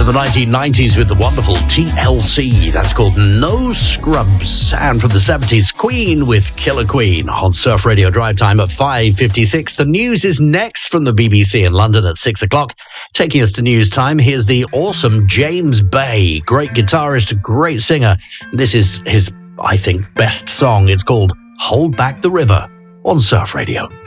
the 1990s with the wonderful TLC. That's called No Scrubs. And from the 70s, Queen with Killer Queen on Surf Radio Drive Time at 5:56. The news is next from the BBC in London at 6 o'clock. Taking us to news time, here's the awesome James Bay. Great guitarist, great singer. This is his, I think, best song. It's called Hold Back the River on Surf Radio.